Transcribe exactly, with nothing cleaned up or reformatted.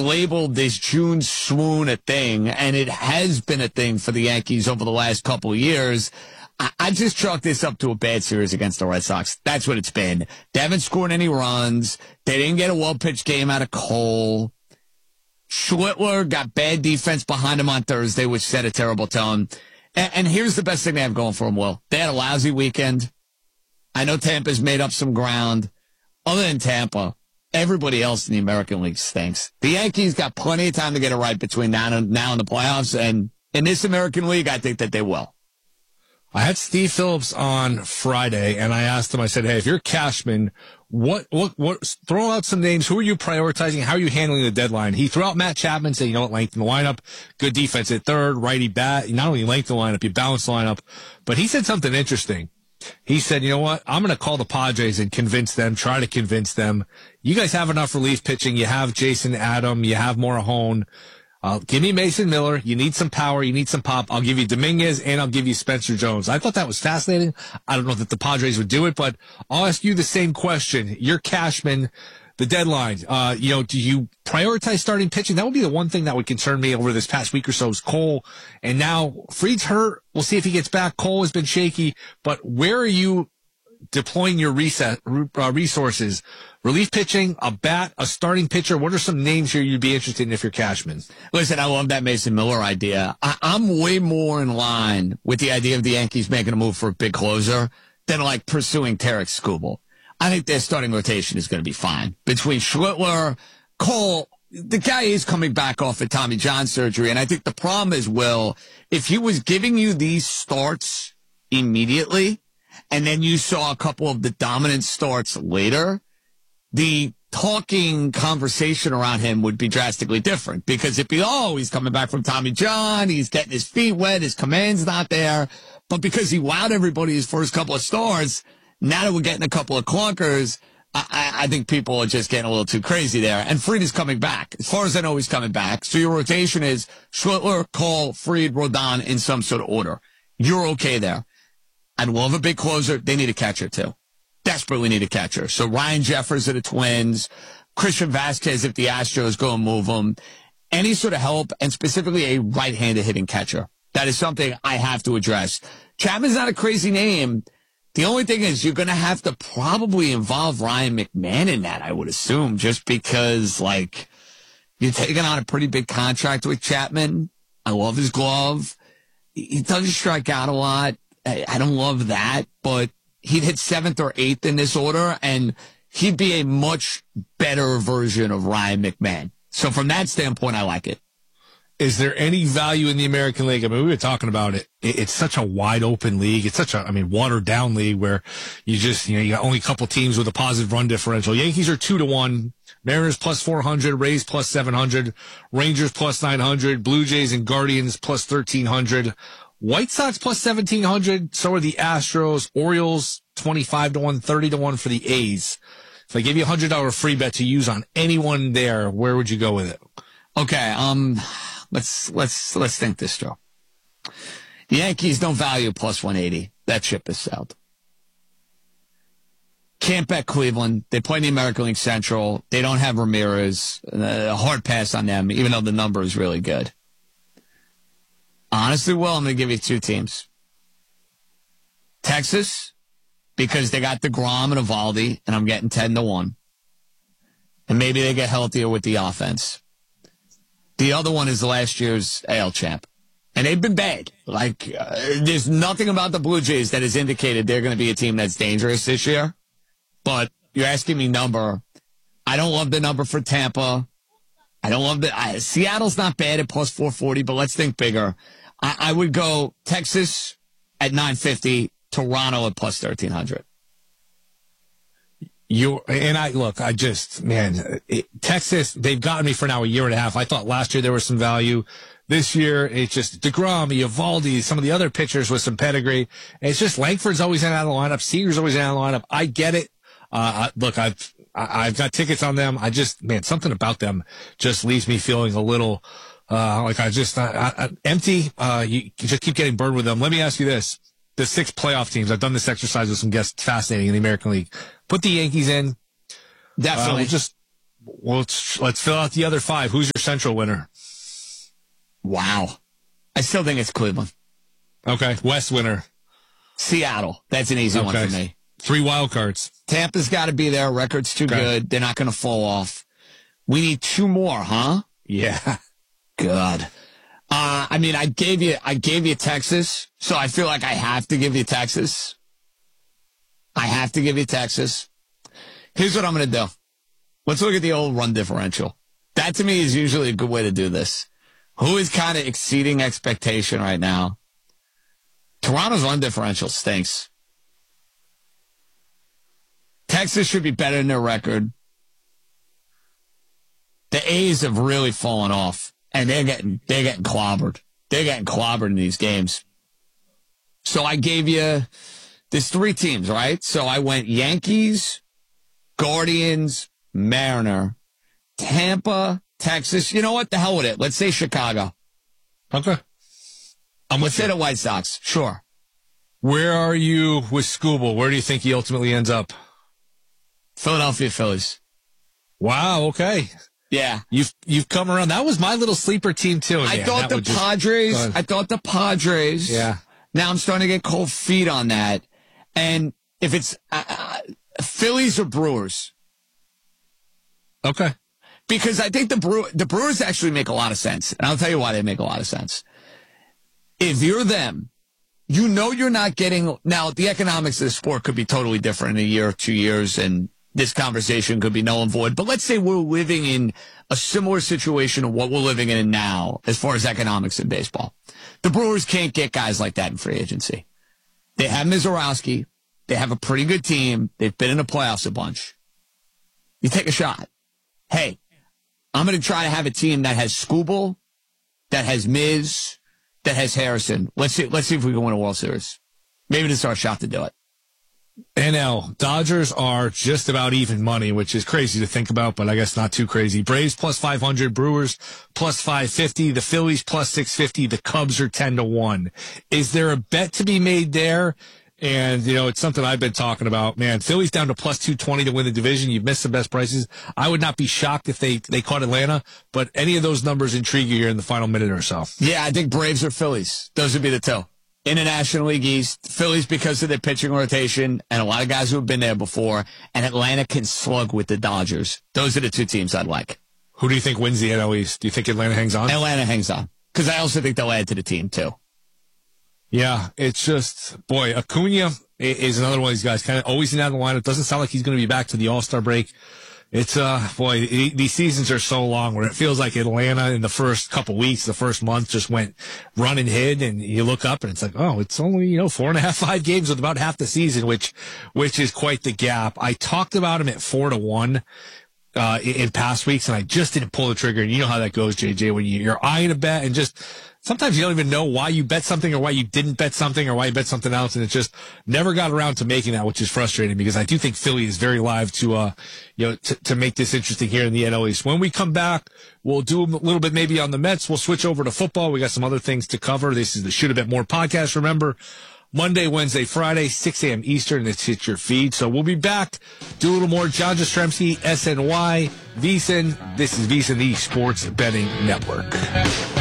labeled this June swoon a thing, and it has been a thing for the Yankees over the last couple of years. I, I just chalk this up to a bad series against the Red Sox. That's what it's been. They haven't scored any runs. They didn't get a well-pitched game out of Cole. Schlittler got bad defense behind him on Thursday, which set a terrible tone. And, and here's the best thing they have going for them, Will. They had a lousy weekend. I know Tampa's made up some ground. Other than Tampa, everybody else in the American League stinks. The Yankees got plenty of time to get it right between now and now and the playoffs, and in this American League, I think that they will. I had Steve Phillips on Friday, and I asked him, I said, hey, if you're Cashman, what, what, what, throw out some names. Who are you prioritizing? How are you handling the deadline? He threw out Matt Chapman, said, you know what, lengthen the lineup, good defense at third, righty bat. Not only lengthen the lineup, you balance the lineup, but he said something interesting. He said, you know what, I'm going to call the Padres and convince them, try to convince them. You guys have enough relief pitching. You have Jason Adam. You have Morahone. Uh, give me Mason Miller. You need some power. You need some pop. I'll give you Dominguez, and I'll give you Spencer Jones. I thought that was fascinating. I don't know that the Padres would do it, but I'll ask you the same question. You're Cashman. The deadline, uh, you know, do you prioritize starting pitching? That would be the one thing that would concern me over this past week or so is Cole. And now Fried's hurt. We'll see if he gets back. Cole has been shaky. But where are you deploying your reset, uh, resources? Relief pitching, a bat, a starting pitcher? What are some names here you'd be interested in if you're Cashman? Listen, I love that Mason Miller idea. I- I'm way more in line with the idea of the Yankees making a move for a big closer than like pursuing Tarek Skubal. I think their starting rotation is going to be fine. Between Schlittler, Cole, the guy is coming back off of Tommy John surgery, and I think the problem is, Will, if he was giving you these starts immediately, and then you saw a couple of the dominant starts later, the talking conversation around him would be drastically different, because it'd be, oh, he's coming back from Tommy John, he's getting his feet wet, his command's not there, but because he wowed everybody his first couple of starts, now that we're getting a couple of clunkers, I, I think people are just getting a little too crazy there. And Fried is coming back. As far as I know, he's coming back. So your rotation is Schlittler, Cole, Fried, Rodon in some sort of order. You're okay there. I'd love a big closer. They need a catcher, too. Desperately need a catcher. So Ryan Jeffers of the Twins, Christian Vasquez if the Astros go and move him. Any sort of help, and specifically a right-handed hitting catcher. That is something I have to address. Chapman's not a crazy name. The only thing is you're going to have to probably involve Ryan McMahon in that, I would assume, just because, like, you're taking on a pretty big contract with Chapman. I love his glove. He doesn't strike out a lot. I, I don't love that, but he'd hit seventh or eighth in this order, and he'd be a much better version of Ryan McMahon. So from that standpoint, I like it. Is there any value in the American League? I mean, we were talking about it. It's such a wide open league. It's such a, I mean, watered down league where you just, you know, you got only a couple teams with a positive run differential. Yankees are two to one. Mariners plus four hundred. Rays plus seven hundred. Rangers plus nine hundred. Blue Jays and Guardians plus thirteen hundred. White Sox plus seventeen hundred. So are the Astros. Orioles twenty-five to one, thirty to one for the A's. If I gave you a one hundred dollars free bet to use on anyone there, where would you go with it? Okay, um, let's let's let's think this through. The Yankees don't value plus one eighty. That ship has sailed. Can't bet Cleveland. They play in the American League Central. They don't have Ramirez. A hard pass on them, even though the number is really good. Honestly, Will, I'm going to give you two teams. Texas, because they got DeGrom and Evaldi, and I'm getting ten to one. And maybe they get healthier with the offense. The other one is last year's A L champ. And they've been bad. Like, uh, there's nothing about the Blue Jays that has indicated they're going to be a team that's dangerous this year. But you're asking me number. I don't love the number for Tampa. I don't love the I, Seattle's not bad at plus four forty, but let's think bigger. I, I would go Texas at nine fifty, Toronto at plus thirteen hundred. You and I look. I just man, it, Texas. They've gotten me for now a year and a half. I thought last year there was some value. This year it's just DeGrom, Evaldi, some of the other pitchers with some pedigree. It's just Langford's always in and out of the lineup. Seager's always in and out of the lineup. I get it. Uh, look, I've I've got tickets on them. I just man, something about them just leaves me feeling a little uh, like I just uh, I, empty. Uh, you, you just keep getting burned with them. Let me ask you this: the six playoff teams. I've done this exercise with some guests. Fascinating in the American League. Put the Yankees in. Definitely. Uh, just Well, let's, let's fill out the other five. Who's your Central winner? Wow. I still think it's Cleveland. Okay. West winner? Seattle. That's an easy okay. one for me. Three wild cards. Tampa's got to be there. Record's too okay. good. They're not going to fall off. We need two more, huh? Yeah. God. Uh, I mean, I gave you, I gave you Texas, so I feel like I have to give you Texas. I have to give you Texas. Here's what I'm going to do. Let's look at the old run differential. That to me is usually a good way to do this. Who is kind of exceeding expectation right now? Toronto's run differential stinks. Texas should be better than their record. The A's have really fallen off, and they're getting they're getting clobbered. They're getting clobbered in these games. So I gave you there's three teams, right? So I went Yankees, Guardians, Mariner, Tampa, Texas. You know what? The hell with it. Let's say Chicago. Okay. I'm Let's say the White Sox. Sure. Where are you with Scooble? Where do you think he ultimately ends up? Philadelphia Phillies. Wow. Okay. Yeah. You've you've come around. That was my little sleeper team, too. I Man, thought the Padres. Just, I thought the Padres. Yeah. Now I'm starting to get cold feet on that. And if it's uh, Phillies or Brewers. Okay. Because I think the Brew, the Brewers actually make a lot of sense. And I'll tell you why they make a lot of sense. If you're them, you know you're not getting... Now, the economics of the sport could be totally different in a year or two years, and this conversation could be null and void. But let's say we're living in a similar situation to what we're living in now as far as economics in baseball. The Brewers can't get guys like that in free agency. They have Mizorowski. They have a pretty good team. They've been in the playoffs a bunch. You take a shot. Hey, I'm going to try to have a team that has Scooble, that has Miz, that has Harrison. Let's see, let's see if we can win a World Series. Maybe this is our shot to do it. N L, Dodgers are just about even money, which is crazy to think about, but I guess not too crazy. Braves plus five hundred, Brewers plus five fifty, the Phillies plus six fifty, the Cubs are ten to one. Is there a bet to be made there? And, you know, it's something I've been talking about. Man, Philly's down to plus two twenty to win the division. You've missed the best prices. I would not be shocked if they, they caught Atlanta, but any of those numbers intrigue you here in the final minute or so. Yeah, I think Braves or Phillies. Those would be the two. In the National League East, Phillies because of their pitching rotation and a lot of guys who have been there before, and Atlanta can slug with the Dodgers. Those are the two teams I'd like. Who do you think wins the N L East? Do you think Atlanta hangs on? Atlanta hangs on. Because I also think they'll add to the team, too. Yeah, it's just, boy, Acuna is another one of these guys, kind of always in and out of the lineup. Doesn't sound like he's going to be back to the All-Star break. It's, uh, boy, these seasons are so long where it feels like Atlanta in the first couple weeks, the first month just went run and hid, and you look up and it's like, oh, it's only, you know, four and a half, five games with about half the season, which, which is quite the gap. I talked about him at four to one. Uh, in, in past weeks, and I just didn't pull the trigger. And you know how that goes, J J, when you, you're eyeing a bet and just sometimes you don't even know why you bet something or why you didn't bet something or why you bet something else. And it just never got around to making that, which is frustrating because I do think Philly is very live to, uh, you know, to, to make this interesting here in the N L East. When we come back, we'll do a little bit maybe on the Mets. We'll switch over to football. We got some other things to cover. This is the Shoot a Bet More podcast. Remember, Monday, Wednesday, Friday, six a.m. Eastern. It's hit your feed. So we'll be back. Do a little more. John Jastrzemski, S N Y, VSiN. This is VSiN, the Sports Betting Network.